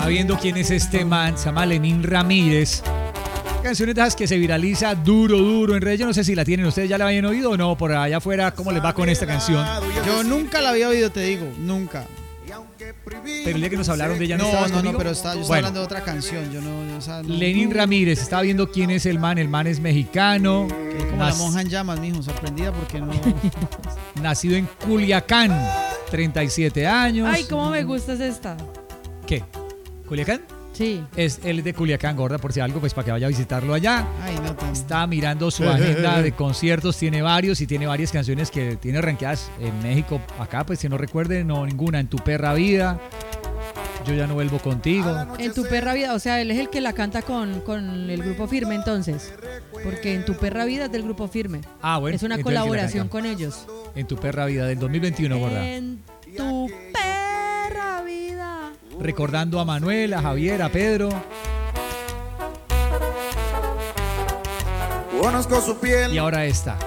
Está viendo quién es este man, se llama Lenín Ramírez. Canciones de esas que se viraliza duro en redes. Yo no sé si la tienen ustedes, ya la habían oído o no, por allá afuera, ¿cómo les va con esta canción? Yo nunca la había oído, te digo, nunca. Pero el día que nos hablaron de ella no, pero yo estaba bueno, hablando de otra canción. Yo no, o sea, no. Lenín Ramírez, estaba viendo quién es el man es mexicano. Que como la monja en llamas, mijo, sorprendida porque no. Nacido en Culiacán, 37 años. Ay, cómo me gusta es esta. ¿Qué? ¿Culiacán? Sí. Él es de Culiacán, gorda, por si algo, pues para que vaya a visitarlo allá. Ay, no, está mirando su agenda de conciertos, tiene varios y tiene varias canciones que tiene rankeadas en México. Acá, pues si no recuerden, no ninguna. En Tu Perra Vida, Yo Ya No Vuelvo Contigo. En Tu Perra Vida, o sea, él es el que la canta con el Grupo Firme entonces. Porque En Tu Perra Vida es del Grupo Firme. Ah, bueno. Es una colaboración con ellos. En Tu Perra Vida del 2021, gorda. En Tu Perra Vida. Recordando a Manuel, a Javier, a Pedro. Conozco su piel. Y ahora esta.